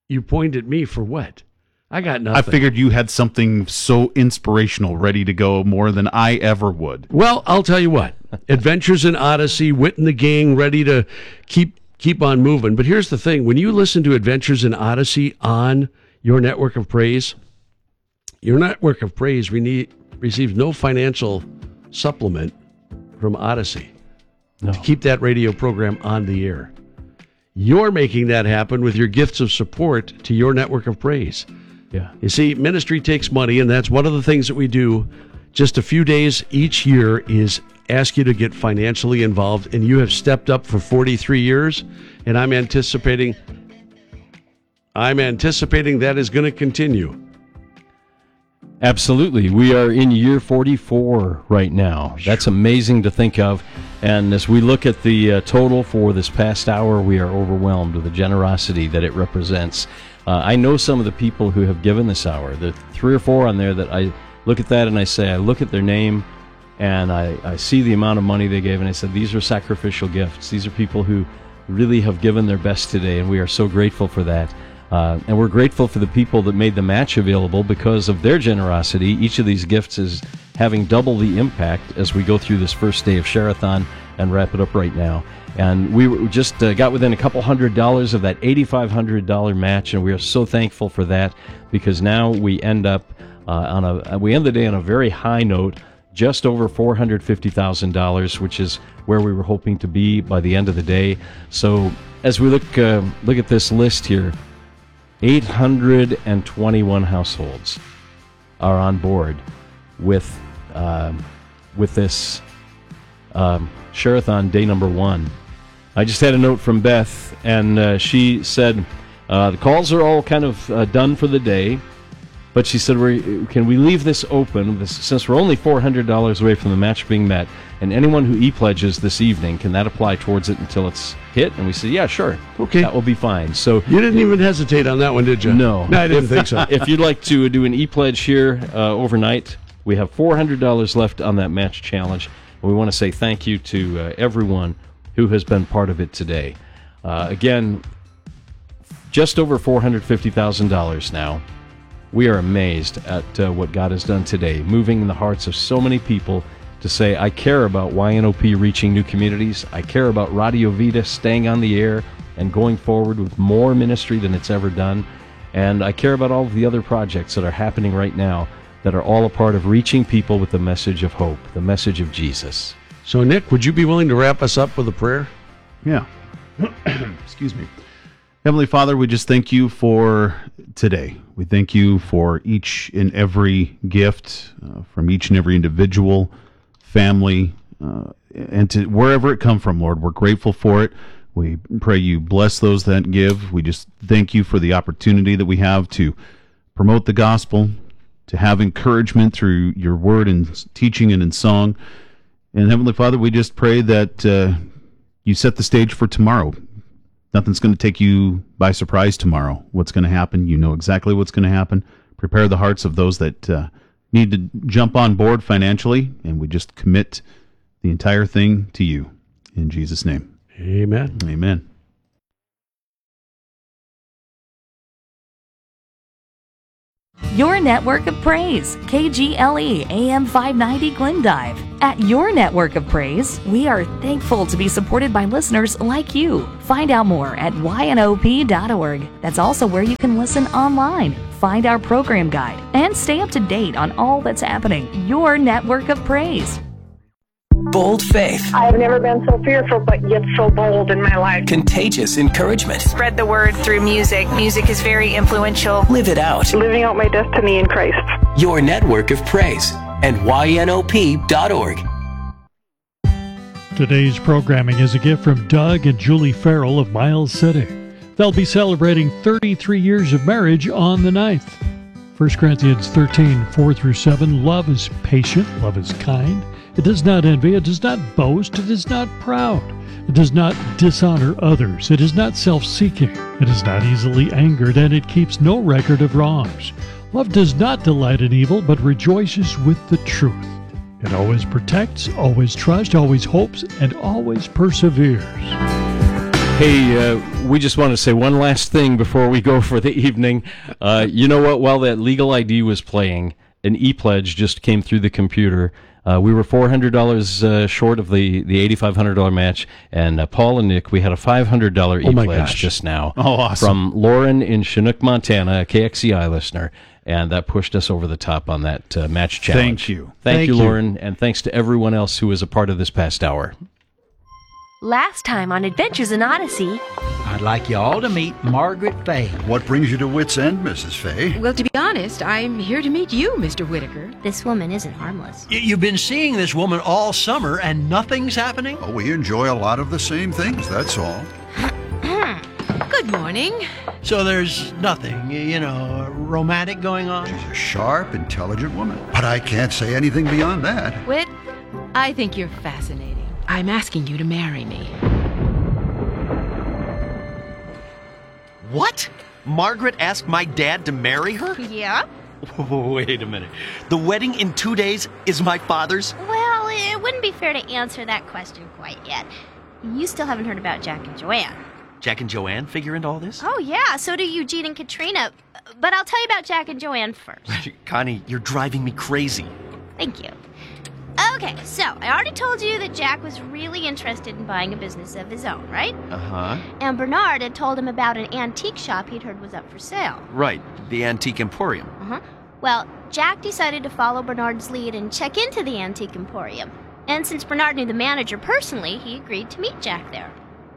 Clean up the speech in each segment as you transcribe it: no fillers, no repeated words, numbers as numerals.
You point at me for what? I got nothing. I figured you had something so inspirational ready to go more than I ever would. Well, I'll tell you what. Adventures in Odyssey, Whit and the gang ready to keep on moving. But here's the thing. When you listen to Adventures in Odyssey on your network of praise, your network of praise receives no financial supplement from Odyssey to keep that radio program on the air. You're making that happen with your gifts of support to your network of praise. Yeah. You see, ministry takes money, and that's one of the things that we do just a few days each year is ask you to get financially involved, and you have stepped up for 43 years, and I'm anticipating that is going to continue. Absolutely. We are in year 44 right now. That's amazing to think of. And as we look at the total for this past hour, we are overwhelmed with the generosity that it represents. I know some of the people who have given this hour. The 3 or 4 on there that I look at that and I look at their name and I see the amount of money they gave, and I said, these are sacrificial gifts. These are people who really have given their best today, and we are so grateful for that. And we're grateful for the people that made the match available because of their generosity. Each of these gifts is having double the impact as we go through this first day of Share-a-thon and wrap it up right now. And we just got within a couple $100 of that $8,500 match, and we are so thankful for that because now we end up we end the day on a very high note, just over $450,000, which is where we were hoping to be by the end of the day. So as we look at this list here, 821 households are on board with this Share-a-thon day number 1. I just had a note from Beth, and she said the calls are all kind of done for the day, but she said, can we leave this open since we're only $400 away from the match being met, and anyone who e-pledges this evening, can that apply towards it until it's hit? And we said, yeah, sure. Okay. That will be fine. So you didn't even hesitate on that one, did you? No. I didn't think so. If you'd like to do an e-pledge here overnight, we have $400 left on that match challenge. And we want to say thank you to everyone who has been part of it today. Again, just over $450,000 now. We are amazed at what God has done today, moving in the hearts of so many people to say, I care about YNOP reaching new communities. I care about Radio Vida staying on the air and going forward with more ministry than it's ever done. And I care about all of the other projects that are happening right now that are all a part of reaching people with the message of hope, the message of Jesus. So, Nick, would you be willing to wrap us up with a prayer? Yeah. Excuse me. Heavenly Father, we just thank you for today. We thank you for each and every gift from each and every individual, family, and to wherever it come from, Lord. We're grateful for it. We pray you bless those that give. We just thank you for the opportunity that we have to promote the gospel, to have encouragement through your word and teaching and in song. And Heavenly Father, we just pray that you set the stage for tomorrow. Nothing's going to take you by surprise tomorrow. What's going to happen? You know exactly what's going to happen. Prepare the hearts of those that need to jump on board financially, and we just commit the entire thing to you. In Jesus' name. Amen. Amen. Your network of praise, KGLE AM 590 Glendive. At your network of praise, we are thankful to be supported by listeners like you. Find out more at ynop.org. That's also where you can listen online, find our program guide, and stay up to date on all that's happening. Your network of praise. Bold faith. I have never been so fearful, but yet so bold in my life. Contagious encouragement. Spread the word through music. Music is very influential. Live it out. Living out my destiny in Christ. Your network of praise and ynop.org. Today's programming is a gift from Doug and Julie Farrell of Miles City. They'll be celebrating 33 years of marriage on the 9th. 1 Corinthians 13, 4-7, love is patient, love is kind. It does not envy, it does not boast, it is not proud. It does not dishonor others, it is not self-seeking. It is not easily angered, and it keeps no record of wrongs. Love does not delight in evil, but rejoices with the truth. It always protects, always trusts, always hopes, and always perseveres. Hey, we just want to say one last thing before we go for the evening. You know what? While that legal ID was playing, an e-pledge just came through the computer. We were $400 short of the $8,500 match, and Paul and Nick, we had a $500 e-pledge just now. Oh, awesome. From Lauren in Chinook, Montana, a KXCI listener, and that pushed us over the top on that match challenge. Thank you. Thank you, Lauren, and thanks to everyone else who was a part of this past hour. Last time on Adventures in Odyssey. I'd like you all to meet Margaret Fay. What brings you to Wits End, Mrs. Fay? Well, to be honest, I'm here to meet you, Mr. Whitaker. This woman isn't harmless. You've been seeing this woman all summer and nothing's happening? Oh, we enjoy a lot of the same things, that's all. Good morning. So there's nothing, romantic going on? She's a sharp, intelligent woman. But I can't say anything beyond that. Whit, I think you're fascinating. I'm asking you to marry me. What? Margaret asked my dad to marry her? Yeah. Wait a minute. The wedding in 2 days is my father's? Well, it wouldn't be fair to answer that question quite yet. You still haven't heard about Jack and Joanne. Jack and Joanne figure into all this? Oh, yeah, so do Eugene and Katrina. But I'll tell you about Jack and Joanne first. Connie, you're driving me crazy. Thank you. Okay, so I already told you that Jack was really interested in buying a business of his own, right? Uh-huh. And Bernard had told him about an antique shop he'd heard was up for sale. Right, the Antique Emporium. Uh-huh. Well, Jack decided to follow Bernard's lead and check into the Antique Emporium. And since Bernard knew the manager personally, he agreed to meet Jack there.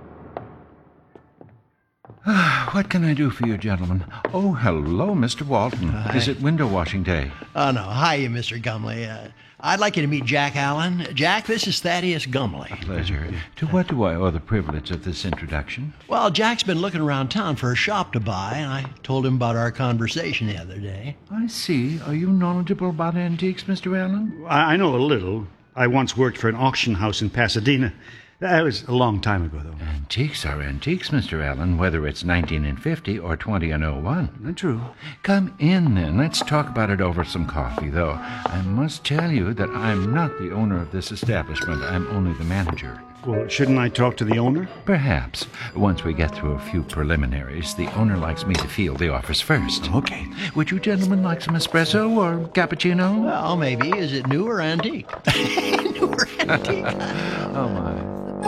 What can I do for you, gentlemen? Oh, hello, Mr. Walton. Hi. Is it window washing day? Oh, no. Hi, Mr. Gumley. I'd like you to meet Jack Allen. Jack, this is Thaddeus Gumley. A pleasure. To what do I owe the privilege of this introduction? Well, Jack's been looking around town for a shop to buy, and I told him about our conversation the other day. I see. Are you knowledgeable about antiques, Mr. Allen? I know a little. I once worked for an auction house in Pasadena. That was a long time ago, though. Antiques are antiques, Mr. Allen, whether it's 1950 or 2001. True. Come in, then. Let's talk about it over some coffee, though. I must tell you that I'm not the owner of this establishment. I'm only the manager. Well, shouldn't I talk to the owner? Perhaps. Once we get through a few preliminaries, the owner likes me to field the offers first. Okay. Would you gentlemen like some espresso or cappuccino? Well, maybe. Is it new or antique? New or antique? Oh, my.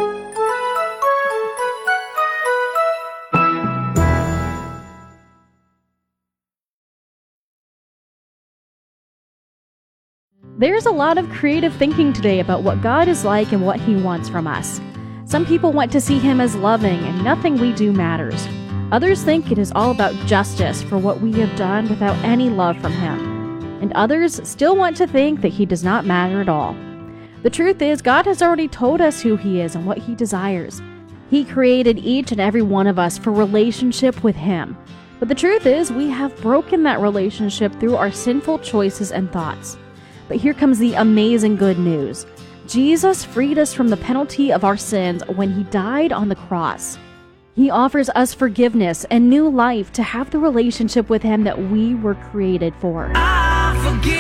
There's a lot of creative thinking today about what God is like and what He wants from us. Some people want to see Him as loving and nothing we do matters. Others think it is all about justice for what we have done without any love from Him. And others still want to think that He does not matter at all. The truth is, God has already told us who He is and what He desires. He created each and every one of us for relationship with Him. But the truth is, we have broken that relationship through our sinful choices and thoughts. But here comes the amazing good news. Jesus freed us from the penalty of our sins when He died on the cross. He offers us forgiveness and new life to have the relationship with Him that we were created for. I forgive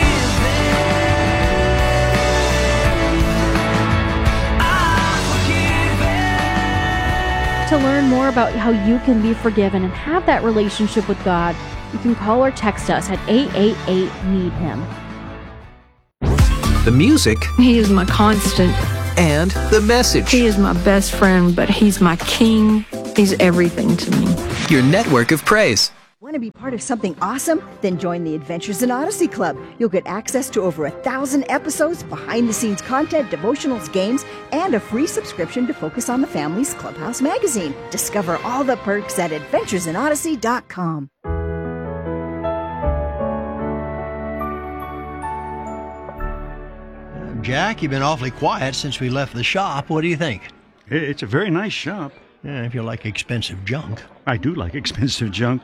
To learn more about how you can be forgiven and have that relationship with God, you can call or text us at 888-NEED-HIM. The music. He is my constant. And the message. He is my best friend, but He's my king. He's everything to me. Your network of praise. Want to be part of something awesome? Then join the Adventures in Odyssey Club. You'll get access to over 1,000 episodes, behind-the-scenes content, devotionals, games, and a free subscription to Focus on the Family's Clubhouse magazine. Discover all the perks at adventuresinodyssey.com. Jack, you've been awfully quiet since we left the shop. What do you think? It's a very nice shop. Yeah, if you like expensive junk. I do like expensive junk.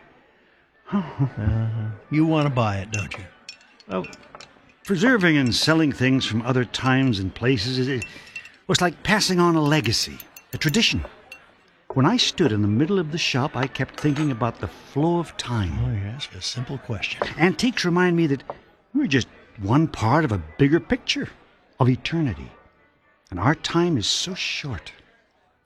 You want to buy it, don't you? Well, preserving and selling things from other times and places it was like passing on a legacy, a tradition. When I stood in the middle of the shop, I kept thinking about the flow of time. Oh, yes, a simple question. Antiques remind me that we're just one part of a bigger picture of eternity. And our time is so short.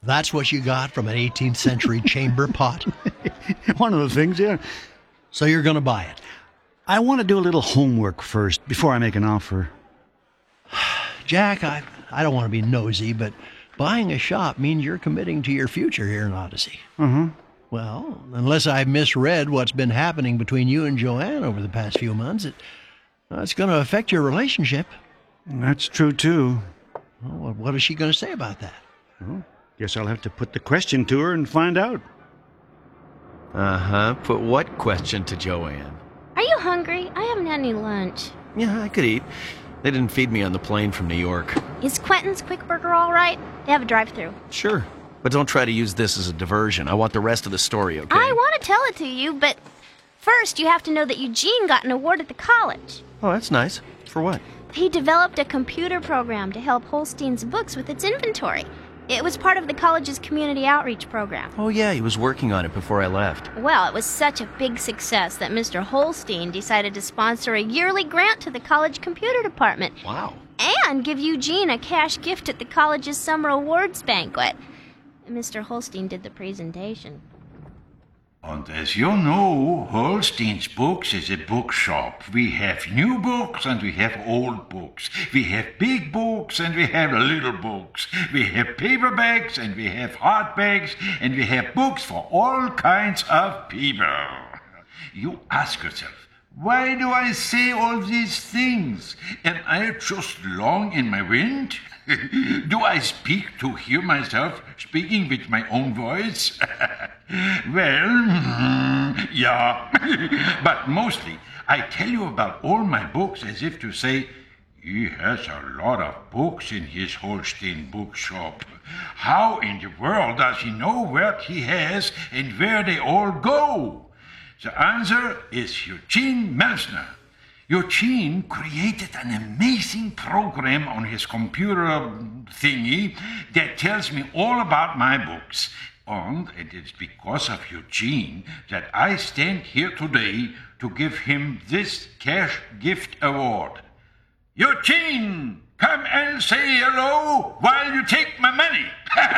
That's what you got from an 18th century chamber pot? One of the things, yeah. So you're going to buy it? I want to do a little homework first before I make an offer. Jack, I don't want to be nosy, but buying a shop means you're committing to your future here in Odyssey. Uh-huh. Well, unless I've misread what's been happening between you and Joanne over the past few months, it's going to affect your relationship. That's true, too. Well, what is she going to say about that? Well, guess I'll have to put the question to her and find out. Uh-huh. Put what question to Joanne? Are you hungry? I haven't had any lunch. Yeah, I could eat. They didn't feed me on the plane from New York. Is Quentin's Quick Burger all right? They have a drive-thru. Sure. But don't try to use this as a diversion. I want the rest of the story, okay? I want to tell it to you, but first you have to know that Eugene got an award at the college. Oh, that's nice. For what? He developed a computer program to help Holstein's books with its inventory. It was part of the college's community outreach program. Oh, yeah, he was working on it before I left. Well, it was such a big success that Mr. Holstein decided to sponsor a yearly grant to the college computer department. Wow. And give Eugene a cash gift at the college's summer awards banquet. Mr. Holstein did the presentation. And as you know, Holstein's Books is a bookshop. We have new books and we have old books. We have big books and we have little books. We have paperbacks and we have hardbacks and we have books for all kinds of people. You ask yourself, why do I say all these things? Am I just long in my wind? Do I speak to hear myself speaking with my own voice? Well, yeah. But mostly, I tell you about all my books as if to say, he has a lot of books in his Holstein bookshop. How in the world does he know what he has and where they all go? The answer is Eugene Melsner. Eugene created an amazing program on his computer thingy that tells me all about my books. And it is because of Eugene that I stand here today to give him this cash gift award. Eugene, come and say hello while you take my money.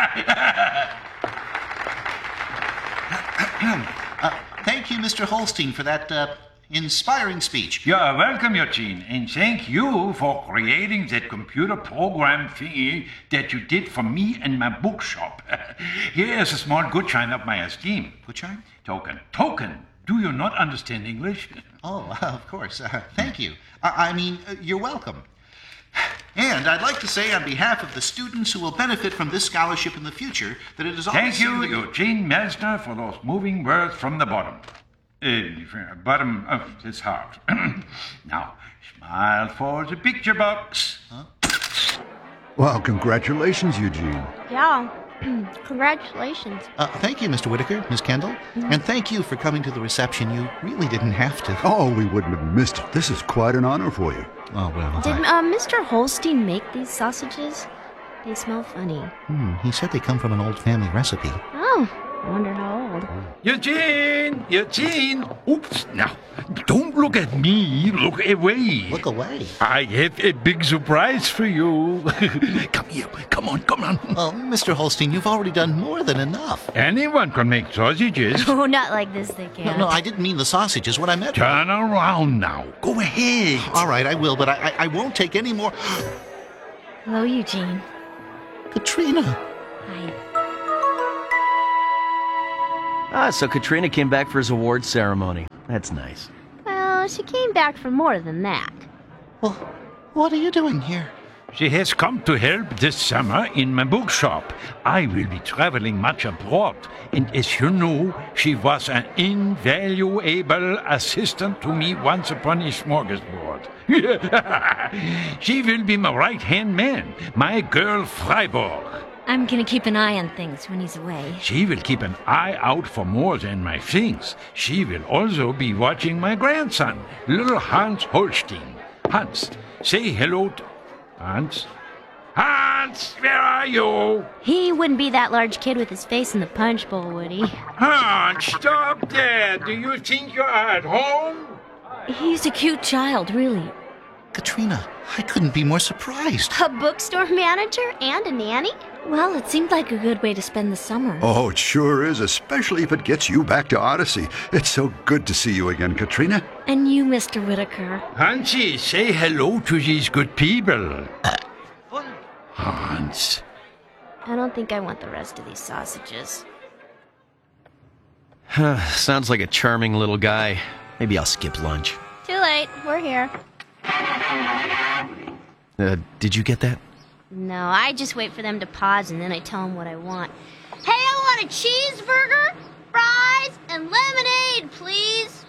Thank you, Mr. Holstein, for that inspiring speech. You're welcome, Eugene, and thank you for creating that computer program thingy that you did for me and my bookshop. Here is a small gutschein of my esteem. Gutschein? Token. Token. Do you not understand English? Oh, of course. Thank you. I mean, you're welcome. And I'd like to say on behalf of the students who will benefit from this scholarship in the future that it is Thank you, Eugene Melsner, for those moving words from the bottom. Bottom of his heart. Now, smile for the picture box. Huh? Well, congratulations, Eugene. Yeah, congratulations. Thank you, Mr. Whitaker, Miss Kendall. Mm-hmm. And thank you for coming to the reception. You really didn't have to. Oh, we wouldn't have missed it. This is quite an honor for you. Oh, well. Did Mr. Holstein make these sausages? They smell funny. He said they come from an old family recipe. Oh, I wonder how old. Eugene! Oops, now, don't look at me. Look away. Look away? I have a big surprise for you. Come here. Come on. Oh, Mr. Holstein, you've already done more than enough. Anyone can make sausages. Oh, not like this, they can't. No, I didn't mean the sausages. What I meant... Turn around now. Go ahead. All right, I will, but I won't take any more... Hello, Eugene. Katrina. Hi. So Katrina came back for his award ceremony. That's nice. Well, she came back for more than that. Well, what are you doing here? She has come to help this summer in my bookshop. I will be traveling much abroad, and as you know, she was an invaluable assistant to me once upon a smorgasbord. She will be my right-hand man, my girl Freiburg. I'm gonna keep an eye on things when he's away. She will keep an eye out for more than my things. She will also be watching my grandson, little Hans Holstein. Hans, say hello to... Hans? Hans, where are you? He wouldn't be that large kid with his face in the punch bowl, would he? Hans, stop there. Do you think you are at home? He's a cute child, really. Katrina, I couldn't be more surprised. A bookstore manager and a nanny? Well, it seemed like a good way to spend the summer. Oh, it sure is, especially if it gets you back to Odyssey. It's so good to see you again, Katrina. And you, Mr. Whitaker. Hansi, say hello to these good people. Hans. I don't think I want the rest of these sausages. Sounds like a charming little guy. Maybe I'll skip lunch. Too late. We're here. Did you get that? No, I just wait for them to pause and then I tell them what I want. Hey, I want a cheeseburger, fries, and lemonade, please.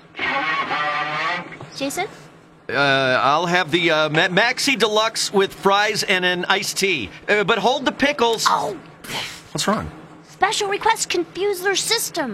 Jason? I'll have the Maxi Deluxe with fries and an iced tea. But hold the pickles. Oh. What's wrong? Special requests confuse their system.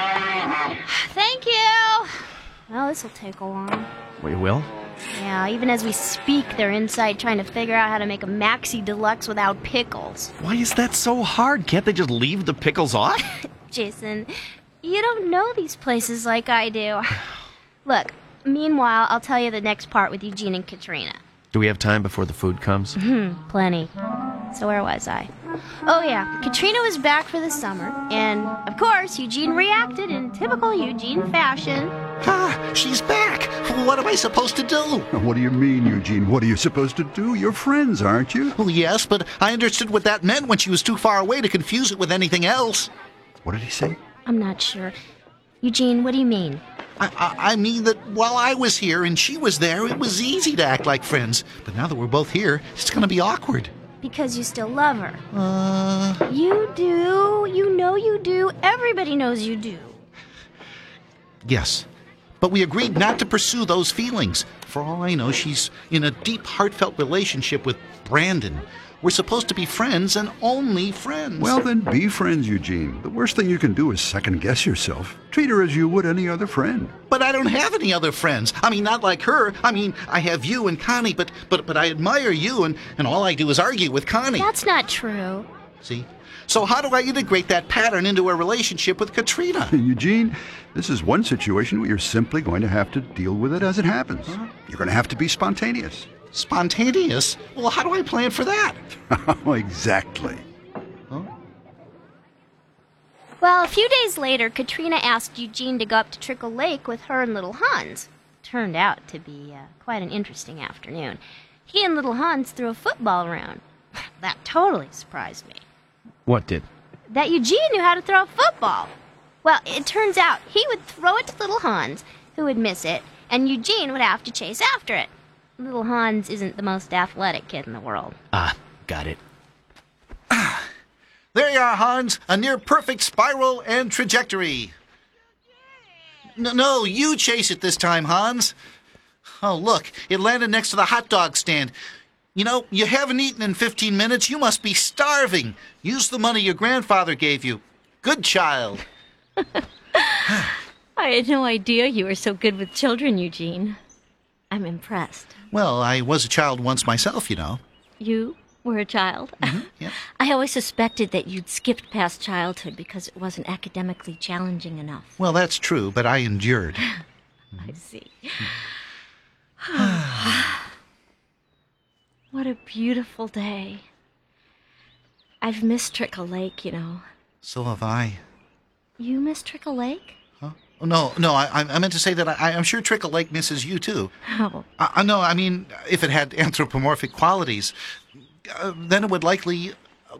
Thank you. Well, this'll take a while. We will? Yeah, even as we speak, they're inside trying to figure out how to make a Maxi Deluxe without pickles. Why is that so hard? Can't they just leave the pickles off? Jason, you don't know these places like I do. Look, meanwhile, I'll tell you the next part with Eugene and Katrina. Do we have time before the food comes? Plenty. So where was I? Oh yeah, Katrina was back for the summer, and of course Eugene reacted in typical Eugene fashion. She's back. What am I supposed to do? What do you mean, Eugene? What are you supposed to do? You're friends, aren't you? Well, yes, but I understood what that meant when she was too far away to confuse it with anything else. What did he say? I'm not sure. Eugene, what do you mean? I mean that while I was here and she was there, it was easy to act like friends. But now that we're both here, it's going to be awkward. Because you still love her. You do. You know you do. Everybody knows you do. Yes. But we agreed not to pursue those feelings. For all I know, she's in a deep, heartfelt relationship with Brandon. We're supposed to be friends and only friends. Well, then be friends, Eugene. The worst thing you can do is second-guess yourself. Treat her as you would any other friend. But I don't have any other friends. I mean, not like her. I mean, I have you and Connie, but I admire you, and all I do is argue with Connie. That's not true. See? So how do I integrate that pattern into a relationship with Katrina? Eugene, this is one situation where you're simply going to have to deal with it as it happens. You're going to have to be spontaneous. Spontaneous? Well, how do I plan for that? Exactly. Well, a few days later, Katrina asked Eugene to go up to Trickle Lake with her and little Hans. Turned out to be quite an interesting afternoon. He and little Hans threw a football around. That totally surprised me. What did? That Eugene knew how to throw a football. Well, it turns out he would throw it to little Hans, who would miss it, and Eugene would have to chase after it. Little Hans isn't the most athletic kid in the world. Got it. There you are, Hans. A near-perfect spiral and trajectory. No, you chase it this time, Hans. Oh, look, it landed next to the hot dog stand. You know, you haven't eaten in 15 minutes. You must be starving. Use the money your grandfather gave you. Good child. I had no idea you were so good with children, Eugene. I'm impressed. Well, I was a child once myself, you know. You were a child? Yeah. I always suspected that you'd skipped past childhood because it wasn't academically challenging enough. Well, that's true, but I endured. I see. What a beautiful day. I've missed Trickle Lake, you know. So have I. You miss Trickle Lake? Huh? No, I meant to say that I'm sure Trickle Lake misses you, too. Oh. No, I mean, if it had anthropomorphic qualities, then it would likely...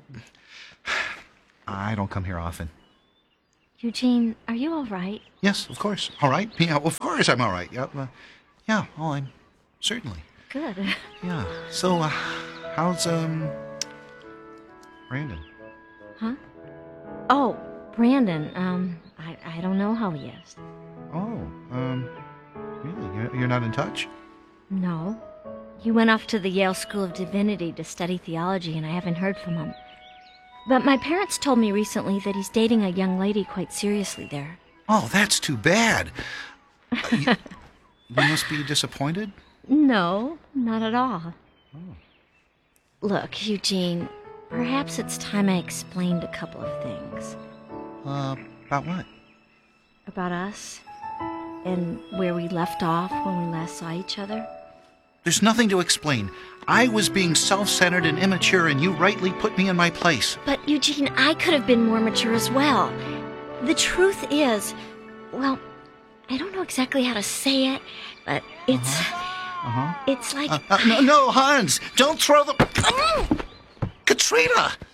I don't come here often. Eugene, are you all right? Yes, of course. All right. Yeah, of course I'm all right. Yeah, I'm certainly. Good. Yeah. So, how's, Brandon? Huh? Oh, Brandon, I don't know how he is. Oh, really? You're not in touch? No. He went off to the Yale School of Divinity to study theology, and I haven't heard from him. But my parents told me recently that he's dating a young lady quite seriously there. Oh, that's too bad. You must be disappointed? No, not at all. Oh. Look, Eugene, perhaps it's time I explained a couple of things. About what? About us, and where we left off when we last saw each other. There's nothing to explain. I was being self-centered and immature, and you rightly put me in my place. But, Eugene, I could have been more mature as well. The truth is, well, I don't know exactly how to say it, but it's... It's like... No, Hans! Don't throw the... Katrina!